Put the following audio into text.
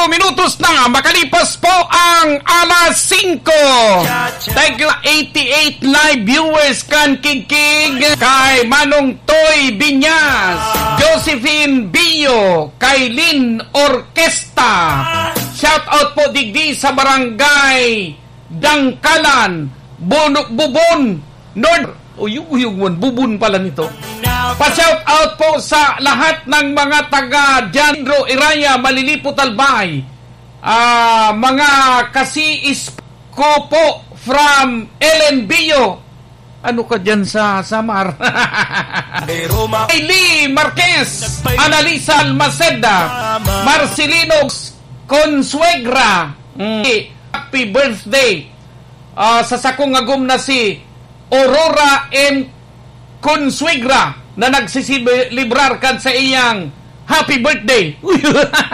minutos na makalipas po ang alas 5. Thank you 88 live viewers kan kikig kay Manong Toy Binyas, Josephine Bio, kay Lynn Orkesta. Shout out po digdi sa barangay Dangkalan, Bubon, North. Uyug bubun pala nito. Pa-shout out po sa lahat ng mga taga Jandro Iraya, Malilipot Albay. Mga kasiis ko po from Ellen Bio. Ano ka dyan sa Samar? Lee Marquez, Analisa Almaceda, Marcelino Consuegra. Happy birthday sa sakong agum na si Aurora M. Consuegra na nagsisilibrar kan sa iyang happy birthday.